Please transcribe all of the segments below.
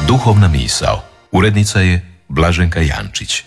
Duhovna misao. Urednica je Blaženka Jančić.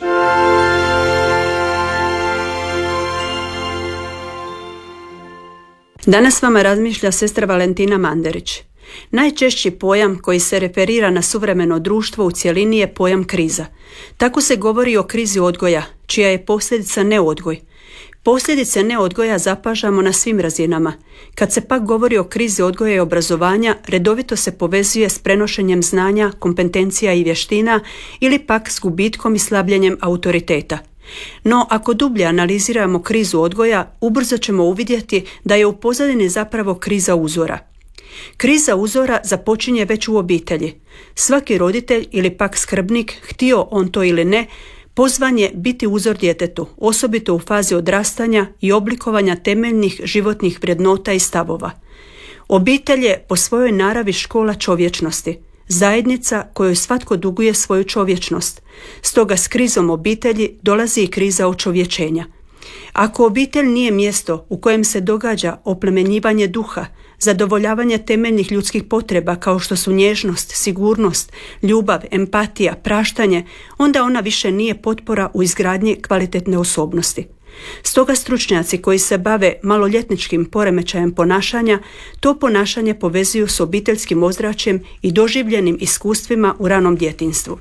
Danas vama razmišlja sestra Valentina Manderić. Najčešći pojam koji se referira na suvremeno društvo u cjelini je pojam kriza. Tako se govori o krizi odgoja, čija je posljedica neodgoj. Posljedice neodgoja zapažamo na svim razinama. Kad se pak govori o krizi odgoja i obrazovanja, redovito se povezuje s prenošenjem znanja, kompetencija i vještina ili pak s gubitkom i slabljenjem autoriteta. No, ako dublje analiziramo krizu odgoja, ubrzo ćemo uvidjeti da je u pozadini zapravo kriza uzora. Kriza uzora započinje već u obitelji. Svaki roditelj ili pak skrbnik, htio on to ili ne, pozvan je biti uzor djetetu, osobito u fazi odrastanja i oblikovanja temeljnih životnih vrijednota i stavova. Obitelj je po svojoj naravi škola čovječnosti, zajednica kojoj svatko duguje svoju čovječnost. Stoga s krizom obitelji dolazi i kriza očovječenja. Ako obitelj nije mjesto u kojem se događa oplemenjivanje duha, zadovoljavanje temeljnih ljudskih potreba kao što su nježnost, sigurnost, ljubav, empatija, praštanje, onda ona više nije potpora u izgradnji kvalitetne osobnosti. Stoga stručnjaci koji se bave maloljetničkim poremećajem ponašanja, to ponašanje povezuju s obiteljskim ozračjem i doživljenim iskustvima u ranom djetinjstvu.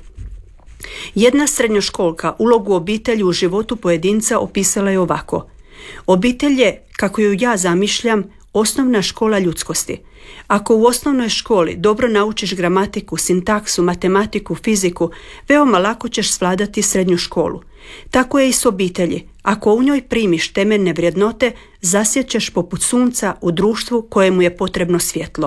Jedna srednjoškolka ulogu obitelji u životu pojedinca opisala je ovako: obitelj je, kako ju ja zamišljam, osnovna škola ljudskosti. Ako u osnovnoj školi dobro naučiš gramatiku, sintaksu, matematiku, fiziku, veoma lako ćeš svladati srednju školu. Tako je i s obitelji. Ako u njoj primiš temeljne vrijednote, zasjećeš poput sunca u društvu kojemu je potrebno svjetlo.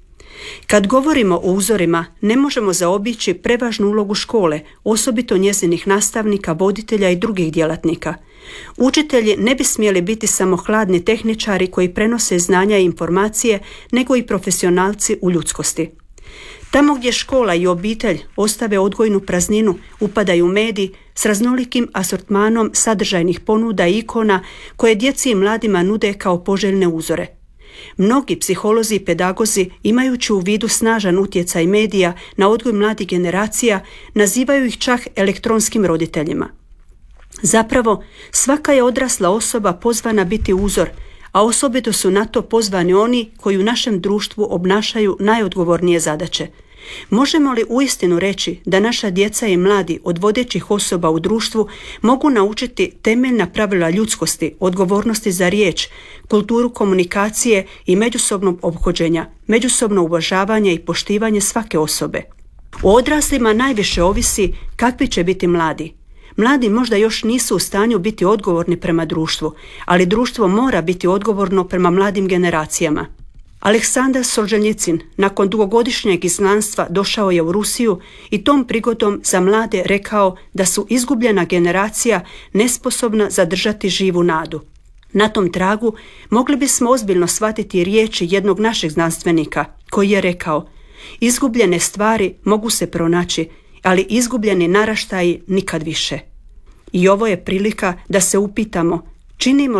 Kad govorimo o uzorima, ne možemo zaobići prevažnu ulogu škole, osobito njezinih nastavnika, voditelja i drugih djelatnika. Učitelji ne bi smjeli biti samo hladni tehničari koji prenose znanja i informacije, nego i profesionalci u ljudskosti. Tamo gdje škola i obitelj ostave odgojnu prazninu, upadaju mediji s raznolikim asortmanom sadržajnih ponuda i ikona koje djeci i mladima nude kao poželjne uzore. Mnogi psiholozi i pedagozi, imajući u vidu snažan utjecaj medija na odgoj mladih generacija, nazivaju ih čak elektronskim roditeljima. Zapravo, svaka je odrasla osoba pozvana biti uzor, a osobito su na to pozvani oni koji u našem društvu obnašaju najodgovornije zadaće. Možemo li uistinu reći da naša djeca i mladi od vodećih osoba u društvu mogu naučiti temeljna pravila ljudskosti, odgovornosti za riječ, kulturu komunikacije i međusobnog ophođenja, međusobno uvažavanje i poštivanje svake osobe? O odraslima najviše ovisi kakvi će biti mladi. Mladi možda još nisu u stanju biti odgovorni prema društvu, ali društvo mora biti odgovorno prema mladim generacijama. Aleksandar Solženjicin nakon dugogodišnjeg izgnanstva došao je u Rusiju i tom prigodom za mlade rekao da su izgubljena generacija nesposobna zadržati živu nadu. Na tom tragu mogli bismo ozbiljno shvatiti riječi jednog našeg znanstvenika koji je rekao: izgubljene stvari mogu se pronaći, ali izgubljeni naraštaji nikad više. I ovo je prilika da se upitamo, činimo